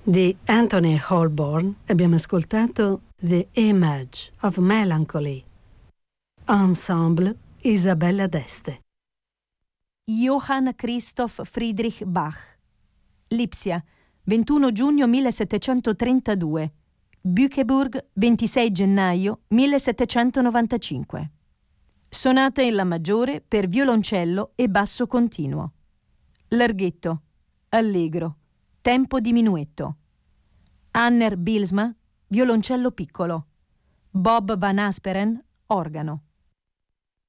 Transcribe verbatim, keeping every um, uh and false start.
Di Anthony Holborn abbiamo ascoltato The Image of Melancholy. Ensemble Isabella d'Este. Johann Christoph Friedrich Bach. Lipsia, ventuno giugno millesettecentotrentadue. Bückeburg, ventisei gennaio millesettecentonovantacinque. Sonata in La maggiore per violoncello e basso continuo. Larghetto, allegro, tempo di minuetto. Anner Bilsma, violoncello piccolo. Bob Van Asperen, organo.